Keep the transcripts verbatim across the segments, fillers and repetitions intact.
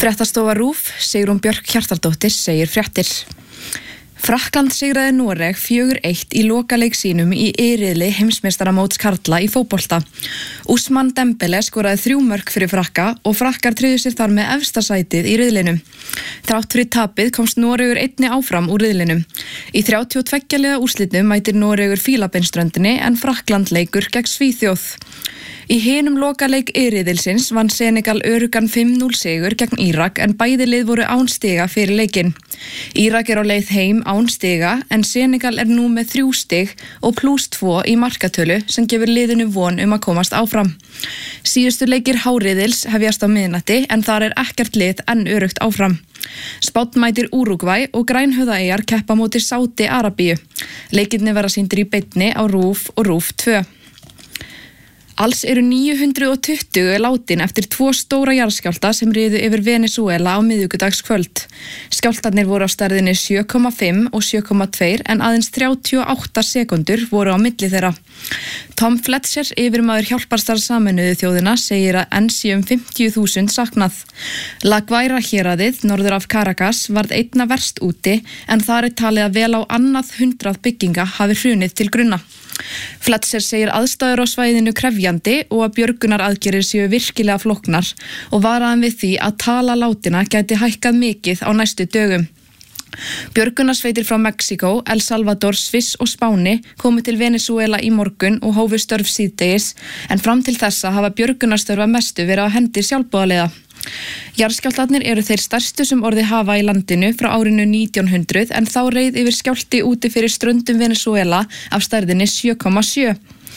Fréttastofa RÚV, Sigrún Björk Hjartardóttir segir fréttir. Frakkland sigraði Noreg fjögur eitt í lokaleik sínum í E-riðli heimsmeistaramóts karla í fótbolta. Ousmane Dembélé skoraði þrjú mörk fyrir Frakka og Frakkar tryggðu sér þar með efsta sætið í riðlinum. Þrátt fyrir tapið komst Noregur einni áfram úr riðlinum. Í þrjátíu og tveggja liða úrslitum mætir Noregur Fílabeinsströndinni en Frakkland leikur gegn Svíþjóð. Í hinum lokaleik E-riðilsins vann Senegal öruggan fimm núll sigur gegn Írak en bæði lið voru án stiga fyrir leikinn. Írak er á leið heim án stiga en Senegal er nú með þrjú stig og plús tvo í markatölu sem gefur liðinu von um að komast áfram. Síðustu leikir H-riðils hefjast á miðnætti en þar er ekkert lið enn örugt áfram. Spánn mætir Úrúgvæ og Grænhöfðaeyjar keppa móti Sádi Arabíu. Leikirnir verða sýndir í beinni á RÚV og RÚV tvö. Alls eru níu hundruð og tuttugu látin eftir tvo stóra jarðskjálfta sem riðu yfir Venesúela á miðvikudagskvöld. Skjálftarnir voru á stærðinni sjö komma fimm og sjö komma tvö en aðeins þrjátíu og átta sekúndur voru á milli þeirra. Tom Fletcher, yfirmaður hjálparstarfs Sameinuðu þjóðanna, segir að enn sé um fimmtíu þúsund saknað. La Guaira héraðið, norður af Caracas, varð einna verst úti en þar er talið að vel á annað hundrað bygginga hafi hrunið til grunna. Fletcher segir aðstæður á svæðinu krefjandi og að björgunaraðgerðir séu virkilega flóknar og varaði við því að tala látinna gæti hækkað mikið á næstu dögum. Björgunarsveitir frá Mexíkó, El Salvador, Sviss og Spáni komu til Venesúela í morgun og hófu störf síðdegis en fram til þessa hafa björgunarstörf að mestu verið á hendi sjálfboðaliða. Jarðskjálftarnir eru þeir stærstu sem orðið hafa í landinu frá árinu nítján hundruð en þá reið yfir skjálfti úti fyrir ströndum Venesúela af stærðinni sjö komma sjö.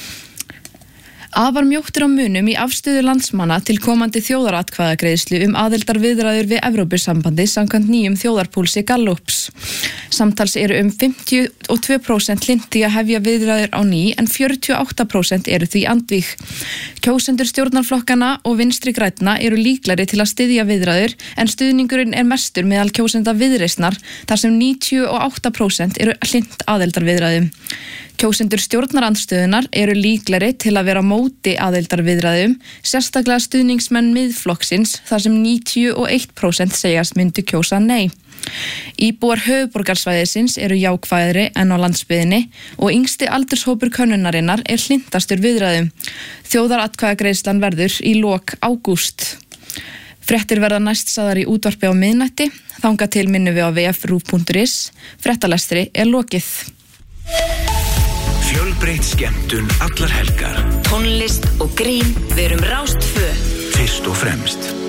Afar mjóttur á munum í afstöðu landsmanna til komandi þjóðaratkvæðagreiðslu um aðildarviðræður við Evrópusambandið samkvæmt nýjum þjóðarpúlsi Gallups. Samtals eru um fimmtíu og tvö prósent hlynnt því að hefja viðræður á ný en fjörutíu og átta prósent eru því andvíg. Kjósendur stjórnarflokkana og Vinstri grænna eru líklari til að styðja viðræður en stuðningurinn er mestur meðal kjósenda Viðreisnar þar sem níutíu og átta prósent eru hlynnt aðildarviðræðum. Kjósendur stjórnarandstöðunar eru líklari til að vera á móti aðildarviðræðum, sérstaklega stuðningsmenn Miðflokksins þar sem níutíu og eitt prósent segjast myndu kjósa nei. Íbúar höfuðborgarsvæðisins eru jákvæðri en á landsbyggðinni og yngsti aldurshópur könnunarinnar er hlynntastur viðræðum. Þjóðaratkvæðagreiðslan verður í lok ágúst. Fréttir verða næst sagðar í útvarpi á miðnætti, þangað til minnum við á v f punktur ruv punktur is. Fréttalestri er lokið. Fjölbreytt skemmtun allar helgar. Tónlist og grín, við erum Rás tvö. Fyrst og fremst.